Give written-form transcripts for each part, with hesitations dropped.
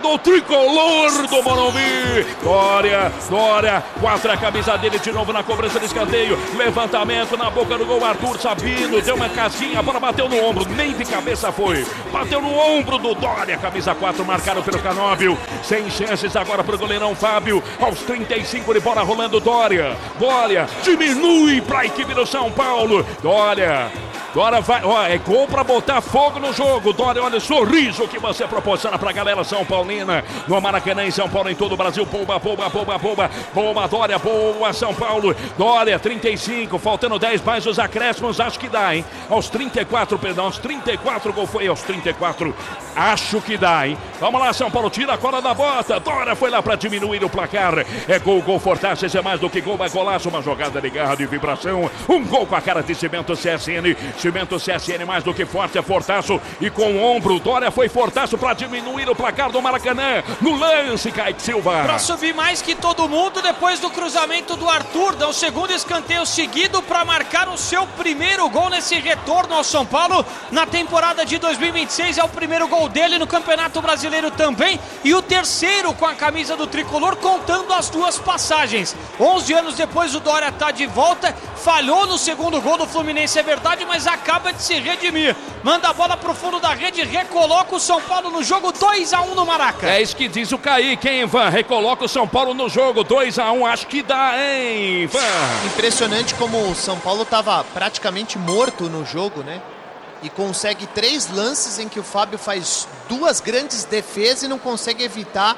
do tricolor do Morumbi. Dória, 4 é a camisa dele de novo na cobrança de escanteio. Levantamento na boca do gol, Arthur Sabino, deu uma casinha, a bola bateu no ombro, nem de cabeça foi. Bateu no ombro do Dória, camisa 4, marcado pelo Canóbio. Sem chances agora pro goleirão Fábio, aos 35 de bola rolando Dória diminui pra equipe do São Paulo. Dória vai, é gol pra botar fogo no jogo. Dória, olha o sorriso que você proporciona pra galera São Paulina. No Maracanã, em São Paulo, em todo o Brasil. Boa, Dória, boa São Paulo. Dória, 35, faltando 10 mais os acréscimos, acho que dá, hein? Aos 34, gol foi aos 34, acho que dá, hein? Vamos lá, São Paulo, tira a cola da bota. Dória foi lá pra diminuir o placar. É gol, Fortaças, é mais do que gol, é golaço, uma jogada de garra de vibração. Um gol com a cara de Cimento CSN. Cimento CSN mais do que forte, é Fortaço e com o ombro, Dória foi Fortaço para diminuir o placar do Maracanã. No lance, Kaique Silva. Para subir mais que todo mundo depois do cruzamento do Arthur, dá o segundo escanteio seguido para marcar o seu primeiro gol nesse retorno ao São Paulo na temporada de 2026. É o primeiro gol dele no Campeonato Brasileiro também e o terceiro com a camisa do tricolor, contando as duas passagens. 11 anos depois o Dória está de volta, falhou no segundo gol do Fluminense, é verdade, mas acaba de se redimir. Manda a bola pro fundo da rede, recoloca o São Paulo no jogo, 2-1 no Maraca. É isso que diz o Kaique, hein, Ivan? Recoloca o São Paulo no jogo, 2-1, acho que dá, hein, Ivan? Impressionante como o São Paulo estava praticamente morto no jogo, né? E consegue 3 lances em que o Fábio faz 2 grandes defesas e não consegue evitar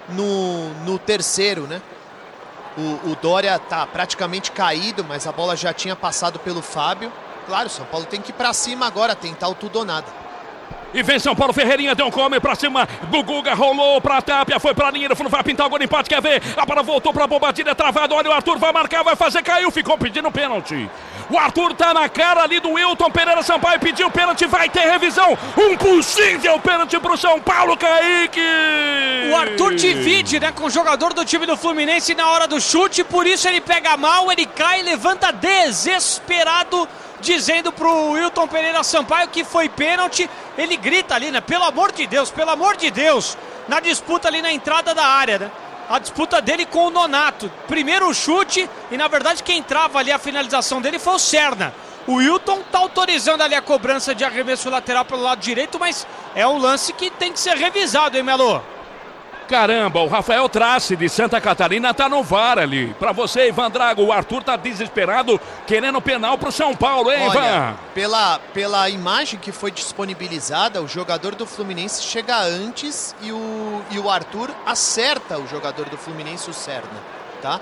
no terceiro, né? O Dória tá praticamente caído, mas a bola já tinha passado pelo Fábio. Claro, o São Paulo tem que ir pra cima agora, tentar o tudo ou nada. E vem São Paulo, Ferreirinha deu um come pra cima, Guga rolou pra Tapia, foi pra linha, vai pintar o gol de empate, quer ver? A bola voltou pra Bobadilha, travado, olha o Arthur, vai marcar, vai fazer, caiu, ficou pedindo pênalti. O Arthur tá na cara ali do Wilton Pereira Sampaio, pediu pênalti, vai ter revisão, um possível pênalti pro São Paulo, Kaique! O Arthur divide, né, com o jogador do time do Fluminense na hora do chute, por isso ele pega mal, ele cai, levanta desesperado, dizendo pro Wilton Pereira Sampaio que foi pênalti. Ele grita ali, né? Pelo amor de Deus, na disputa ali na entrada da área, né? A disputa dele com o Nonato. Primeiro o chute e na verdade quem trava ali a finalização dele foi o Serna. O Wilton tá autorizando ali a cobrança de arremesso lateral pelo lado direito, mas é um lance que tem que ser revisado, hein, Melo? Caramba, o Rafael Trace de Santa Catarina tá no VAR ali. Pra você, Ivan Drago, o Arthur tá desesperado, querendo penal pro São Paulo, hein, Olha, Ivan? pela imagem que foi disponibilizada, o jogador do Fluminense chega antes e o Arthur acerta o jogador do Fluminense, o Serna, tá?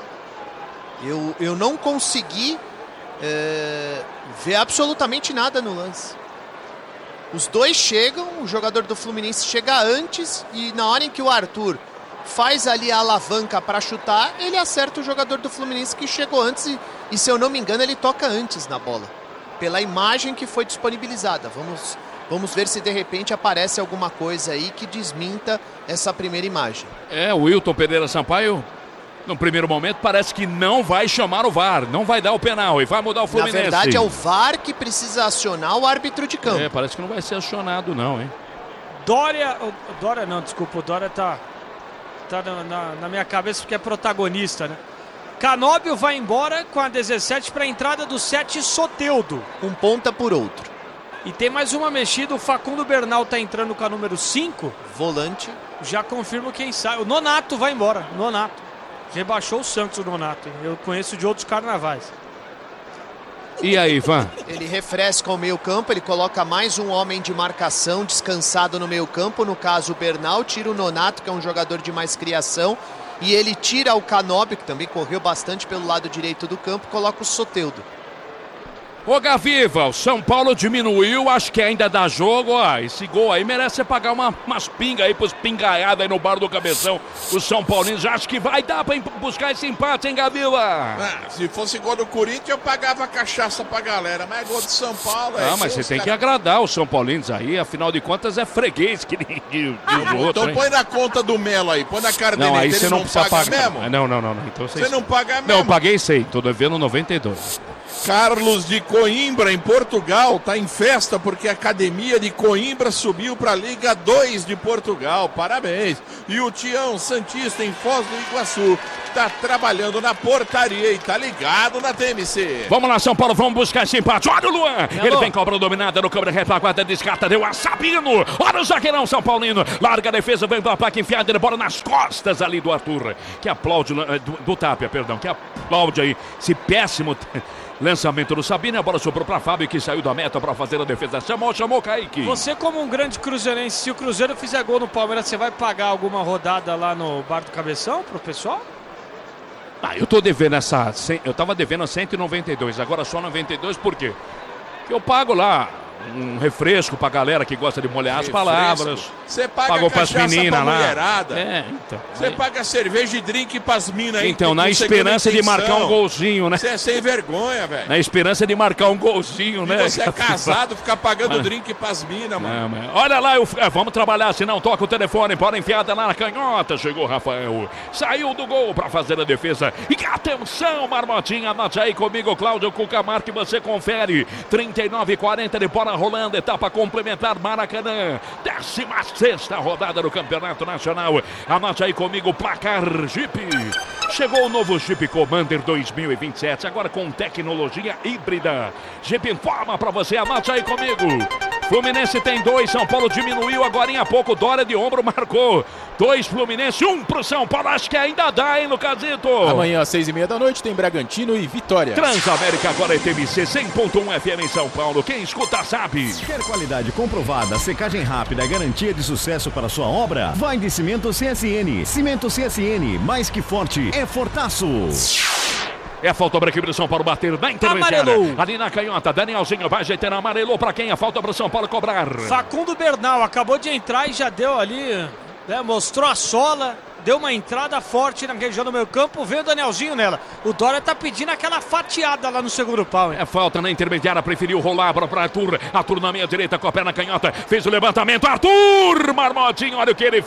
Eu não consegui ver absolutamente nada no lance. Os dois chegam, o jogador do Fluminense chega antes e na hora em que o Arthur faz ali a alavanca para chutar, ele acerta o jogador do Fluminense que chegou antes e se eu não me engano ele toca antes na bola. Pela imagem que foi disponibilizada. Vamos ver se de repente aparece alguma coisa aí que desminta essa primeira imagem. O Wilton Pereira Sampaio, no primeiro momento, parece que não vai chamar o VAR, não vai dar o penal e vai mudar o Fluminense. Na verdade, é o VAR que precisa acionar o árbitro de campo. Parece que não vai ser acionado não, hein? O Dória tá na minha cabeça porque é protagonista, né? Canóbio vai embora com a 17 para a entrada do 7, Soteldo. Um ponta por outro. E tem mais uma mexida, o Facundo Bernal tá entrando com a número 5. Volante. Já confirmo quem sai. O Nonato vai embora, Nonato. Rebaixou o Santos, o Nonato. Eu conheço de outros carnavais. E aí, Ivan? Ele refresca o meio campo, ele coloca mais um homem de marcação descansado no meio campo, no caso o Bernal, tira o Nonato, que é um jogador de mais criação, e ele tira o Canóbio, que também correu bastante pelo lado direito do campo, coloca o Soteldo. Ô Gaviva, o São Paulo diminuiu, acho que ainda dá jogo, esse gol aí merece você pagar umas pingas aí pros pingaiados aí no bar do Cabeção. Os São Paulinos acho que vai dar pra buscar esse empate, hein, Gaviva? Se fosse gol do Corinthians eu pagava cachaça pra galera, mas é gol de São Paulo. Mas você tem que agradar os São Paulinos aí, afinal de contas é freguês que de outro, então põe na conta do Melo aí, põe na cara dele. Não, aí você não precisa pagar mesmo? Não. Então você não paga mesmo? Não, eu paguei 100, tô devendo 92. Carlos de Coimbra, em Portugal, está em festa porque a Academia de Coimbra subiu para a Liga 2 de Portugal. Parabéns. E o Tião Santista em Foz do Iguaçu tá trabalhando na portaria e tá ligado na TMC. Vamos lá, São Paulo, vamos buscar esse empate. Olha o Luan, ele vem cobra dominada no câmera retaguarda, descarta, deu a Sabino. Olha o zagueirão São Paulino, larga a defesa, vem pra placa enfiada, ele bola nas costas ali do Arthur, que aplaude, do Tapia, perdão, que aplaude aí esse péssimo lançamento do Sabino. A bola sobrou pra Fábio, que saiu da meta pra fazer a defesa. Chamou Kaique. Você, como um grande cruzeirense, se o Cruzeiro fizer gol no Palmeiras, você vai pagar alguma rodada lá no Bar do Cabeção pro pessoal? Eu tô devendo eu tava devendo 192, agora só 92, por quê? Porque eu pago lá um refresco pra galera que gosta de molhar as palavras. Você paga pagou cachaça pras meninas pra lá. Mulherada. Então. Você paga cerveja e drink pras minas aí. Então, na esperança de marcar um golzinho, né? Você é sem vergonha, velho. Na esperança de marcar um golzinho, né? Você é casado, ficar pagando drink pras minas, mano. Olha lá, vamos trabalhar, se não toca o telefone, bora enfiada lá na canhota. Chegou o Rafael, saiu do gol pra fazer a defesa. E atenção, Marmotinha, anote aí comigo, Cláudio Cucamar, que você confere. 39:40 de bola rolando, etapa complementar, Maracanã. 16ª rodada do Campeonato Nacional. Anote aí comigo, placar Jeep. Chegou o novo Jeep Commander 2027, agora com tecnologia híbrida. Jeep informa pra você, anote aí comigo. Fluminense tem 2, São Paulo diminuiu agora em pouco, Dória de ombro marcou. 2 Fluminense, 1 pro São Paulo, acho que ainda dá, hein, Lucasito? Amanhã às 6:30 da noite tem Bragantino e Vitória. Transamérica agora é TMC 100.1 FM em São Paulo, quem escuta sabe. Quer qualidade comprovada, secagem rápida, garantia de sucesso para sua obra? Vai de Cimento CSN. Cimento CSN, mais que forte, é fortaço. É falta para a equipe do São Paulo bater na intermediária. Amarelou. Ali na canhota, Danielzinho vai ajeitando, amarelou para quem? É falta para o São Paulo cobrar. Facundo Bernal acabou de entrar e já deu ali, né, mostrou a sola, deu uma entrada forte na região do meio campo, veio o Danielzinho nela. O Dória tá pedindo aquela fatiada lá no segundo pau, hein? É falta na intermediária, preferiu rolar para Arthur. Arthur na meia direita com a perna canhota, fez o levantamento. Arthur, Marmotinho, olha o que ele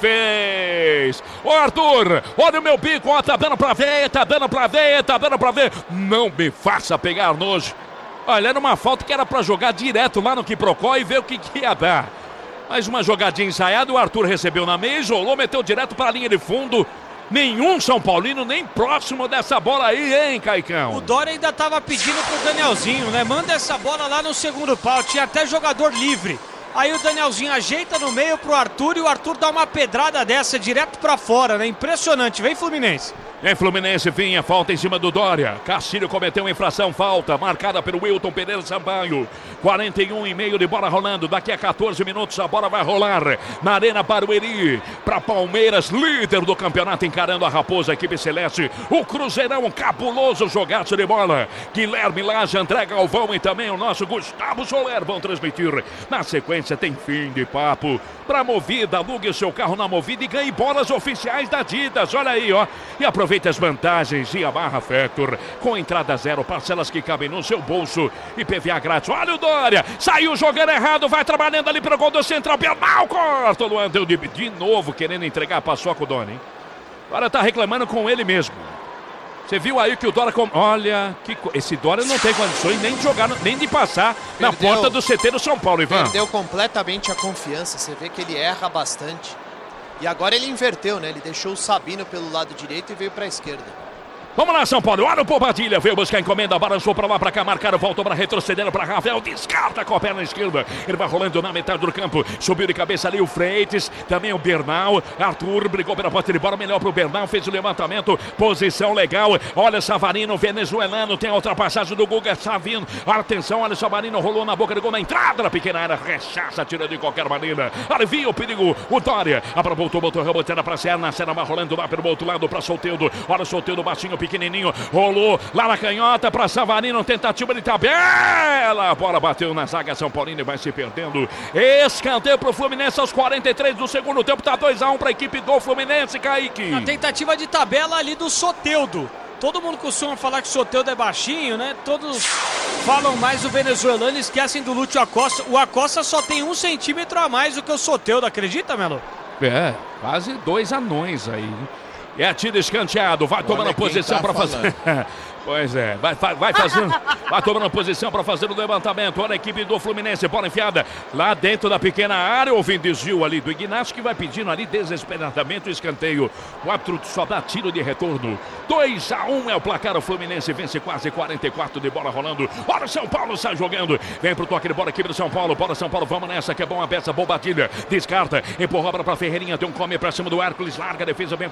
fez. Ô Arthur, olha o meu bico, ó, tá dando pra ver, tá dando pra ver, tá dando pra ver. Não me faça pegar nojo. Olha, era uma falta que era pra jogar direto lá no Quiprocó e ver o que ia dar. Mais uma jogadinha ensaiada, o Arthur recebeu na meia, isolou, meteu direto para a linha de fundo. Nenhum São Paulino nem próximo dessa bola aí, hein, Caicão? O Dória ainda tava pedindo pro Danielzinho, né? Manda essa bola lá no segundo pau, tinha até jogador livre. Aí o Danielzinho ajeita no meio pro Arthur e o Arthur dá uma pedrada dessa direto pra fora, né? Impressionante, vem Fluminense. Em Fluminense, vinha falta em cima do Dória. Castilho cometeu uma infração, falta marcada pelo Wilton Pereira Sampaio. 41,5 de bola rolando. Daqui a 14 minutos a bola vai rolar na Arena Barueri. Para Palmeiras, líder do campeonato, encarando a Raposa, equipe celeste. O Cruzeirão, um cabuloso jogaço de bola. Guilherme Laje, André Galvão e também o nosso Gustavo Soler vão transmitir. Na sequência tem fim de papo. Para Movida, alugue o seu carro na Movida e ganhe bolas oficiais da Adidas. Olha aí, ó. E aproveite as vantagens e Yamaha Factor. Com entrada zero, parcelas que cabem no seu bolso e PVA grátis. Olha o Dória, saiu jogando errado, vai trabalhando ali para o gol do Central. Bernal corta, o Luan deu de novo querendo entregar a paçoca o Dória, hein? Agora tá reclamando com ele mesmo. Você viu aí que o Dória... Olha, esse Dória não tem condições nem de jogar, nem de passar na porta do CT do São Paulo, Ivan. Perdeu completamente a confiança, você vê que ele erra bastante. E agora ele inverteu, né? Ele deixou o Sabino pelo lado direito e veio para a esquerda. Vamos lá, São Paulo. Olha o Bobadilha. Veio buscar a encomenda, balançou para lá, para cá, marcaram, voltou para retroceder para Rafael. Descarta com a perna esquerda. Ele vai rolando na metade do campo. Subiu de cabeça ali o Freitas. Também o Bernal. Arthur brigou pela posse de bola. Melhor para o Bernal. Fez o levantamento. Posição legal. Olha Savarino, venezuelano. Tem a ultrapassagem do Guga Savino. Atenção, olha Savarino. Rolou na boca do gol na entrada da pequena área. Rechaça, tira de qualquer maneira. Alivia o perigo. O Dória. Botou rebotando para a Serna. A Serna vai rolando lá pelo outro lado para Soteldo. Olha o Soteldo baixinho, pequenininho, rolou lá na canhota para Savarino, tentativa de tabela, a bola bateu na zaga São Paulino e vai se perdendo. Escanteio para o Fluminense aos 43 do segundo tempo, tá 2-1 para a equipe do Fluminense, Kaique. A tentativa de tabela ali do Soteldo. Todo mundo costuma falar que o Soteldo é baixinho, né? Todos falam mais do venezuelano e esquecem do Lúcio Acosta. O Acosta só tem 1 centímetro a mais do que o Soteldo, acredita, Melo? É, quase 2 anões aí. É tiro escanteado. Vai tomando posição para fazer. Pois é, vai fazendo, vai tomando posição para fazer o levantamento. Olha a equipe do Fluminense, bola enfiada lá dentro da pequena área. Houve desvio ali do Ignacio, que vai pedindo ali desesperadamente o escanteio. O árbitro só dá tiro de retorno. 2-1 é o placar. O Fluminense vence quase 44 de bola rolando. Olha o São Paulo sai jogando. Vem pro toque de bola, equipe do São Paulo. Bora São Paulo, vamos nessa que é bom a peça. Bobadilha, descarta, empurra a bola pra Ferreirinha. Tem um come pra cima do Hércules, larga a defesa bem